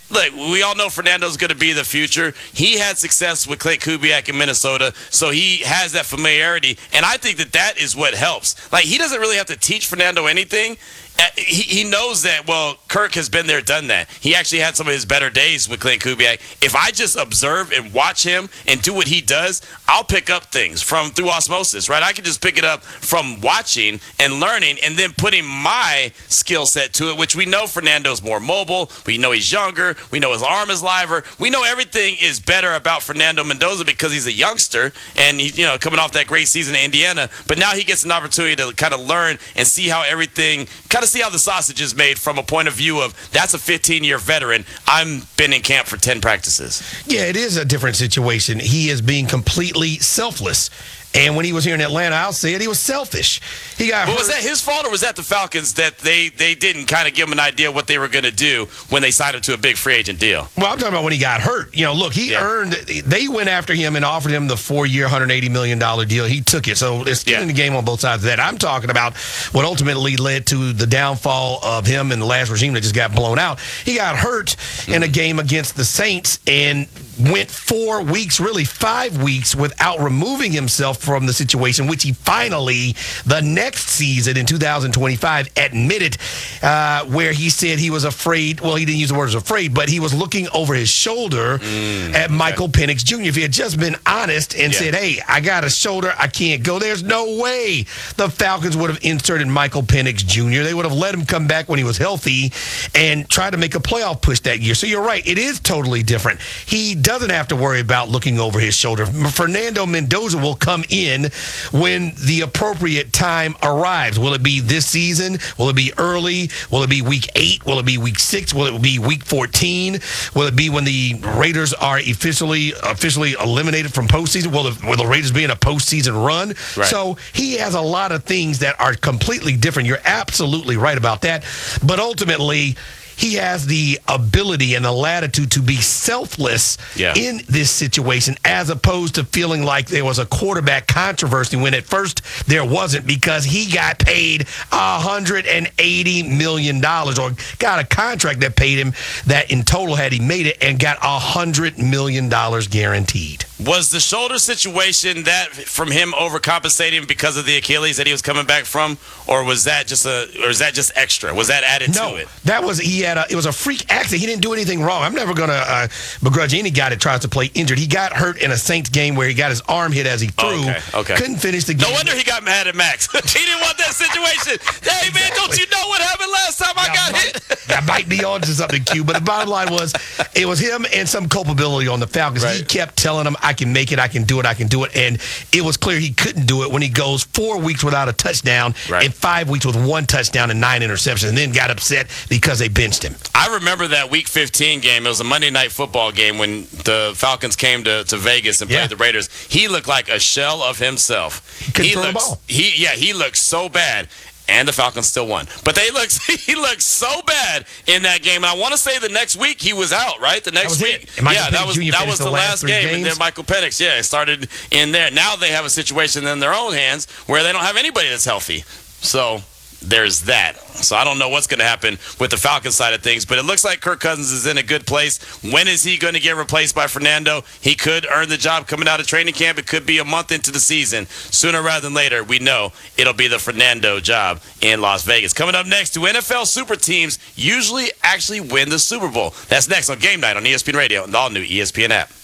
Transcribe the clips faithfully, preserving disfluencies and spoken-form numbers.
look, we all know Fernando's going to be the future. He had success with Klint Kubiak in Minnesota, so he has that familiarity, and I think that that is what helps. Like, he doesn't really have to teach Fernando anything. He, he knows that, well, Kirk has been there, done that. He actually had some of his better days with Klint Kubiak. If I just observe and watch him and do what he does, I'll pick up things from through osmosis, right? I can just pick it up from watching and learning and then putting my skill set to it, which we know Fernando's more mobile. We know he's younger. We know his arm is liver. We know everything is better about Fernando Mendoza because he's a youngster and he's, you know, coming off that great season in Indiana. But now he gets an opportunity to kind of learn and see how everything, kind of see how the sausage is made from a point of view of that's a fifteen-year veteran. I've been in camp for ten practices. Yeah, it is a different situation. He is being completely selfless. And when he was here in Atlanta, I'll say it, he was selfish. He got But hurt. was that his fault or was that the Falcons that they, they didn't kind of give him an idea what they were going to do when they signed him to a big free agent deal? Well, I'm talking about when he got hurt. You know, look, he Yeah. earned, they went after him and offered him the four-year, one hundred eighty million dollars deal. He took it. So there's skin Yeah. in the game on both sides of that. I'm talking about what ultimately led to the downfall of him and the last regime that just got blown out. He got hurt mm-hmm. in a game against the Saints and went four weeks, really five weeks, without removing himself from the situation, which he finally, the next season in two thousand twenty-five, admitted uh, where he said he was afraid. Well, he didn't use the words afraid, but he was looking over his shoulder mm, at okay. Michael Penix Junior If he had just been honest and yeah. said, hey, I got a shoulder, I can't go, there's no way the Falcons would have inserted Michael Penix Junior They would have let him come back when he was healthy and try to make a playoff push that year. So you're right, it is totally different. He doesn't have to worry about looking over his shoulder. Fernando Mendoza will come in when the appropriate time arrives. Will it be this season? Will it be early? Will it be week eight? Will it be week six? Will it be week fourteen? Will it be when the Raiders are officially officially eliminated from postseason? Will the, will the Raiders be in a postseason run? Right. So he has a lot of things that are completely different. You're absolutely right about that. But ultimately, he has the ability and the latitude to be selfless yeah. in this situation, as opposed to feeling like there was a quarterback controversy when at first there wasn't, because he got paid one hundred eighty million dollars, or got a contract that paid him that in total, had he made it, and got one hundred million dollars guaranteed. Was the shoulder situation that from him overcompensating because of the Achilles that he was coming back from, or was that just a, or is that just extra? Was that added no, to it? that was he had a, it was a freak accident. He didn't do anything wrong. I'm never gonna uh, begrudge any guy that tries to play injured. He got hurt in a Saints game where he got his arm hit as he threw. Okay, okay. Couldn't finish the game. No wonder he got mad at Max. He didn't want that situation. Hey man, don't you know what happened last time I that got might, hit? That might be on to something, Q. But the bottom line was, it was him and some culpability on the Falcons. Right. He kept telling them, I can make it, I can do it, I can do it. And it was clear he couldn't do it when he goes four weeks without a touchdown right. and five weeks with one touchdown and nine interceptions, and then got upset because they benched him. I remember that week fifteen game. It was a Monday night football game when the Falcons came to, to Vegas and played yeah. the Raiders. He looked like a shell of himself. He couldn't he throw looks, the ball. He, yeah, he looked so bad. And the Falcons still won. But they looked, he looked so bad in that game. And I want to say the next week he was out, right? The next week. Yeah, that was that was the last game. Games. And then Michael Penix, yeah, started in there. Now they have a situation in their own hands where they don't have anybody that's healthy. So there's that. So I don't know what's going to happen with the Falcons side of things, but it looks like Kirk Cousins is in a good place. When is he going to get replaced by Fernando? He could earn the job coming out of training camp. It could be a month into the season. Sooner rather than later, we know it'll be the Fernando job in Las Vegas. Coming up next, do N F L super teams usually actually win the Super Bowl? That's next on Game Night on E S P N Radio and the all-new E S P N app.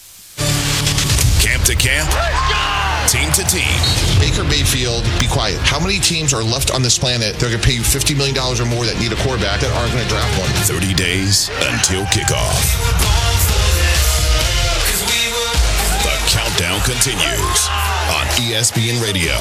Camp to camp, team to team. Baker Mayfield, be quiet. How many teams are left on this planet that are going to pay you fifty million dollars or more that need a quarterback that aren't going to draft one? thirty days until kickoff. The countdown continues on E S P N Radio.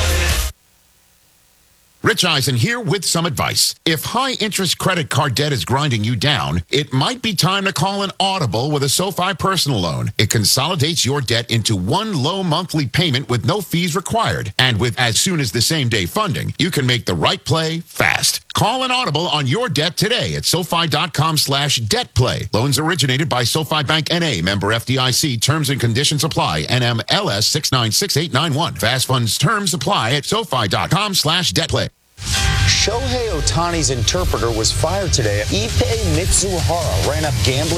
Rich Eisen here with some advice. If high-interest credit card debt is grinding you down, it might be time to call an Audible with a SoFi personal loan. It consolidates your debt into one low monthly payment with no fees required. And with as soon as the same-day funding, you can make the right play fast. Call an Audible on your debt today at SoFi.com slash debt play. Loans originated by SoFi Bank N A, member F D I C. Terms and conditions apply. N M L S six nine six eight nine one. Fast funds terms apply at SoFi.com slash debt play. Shohei Ohtani's interpreter was fired today. Ippei Mitsuhara ran up gambling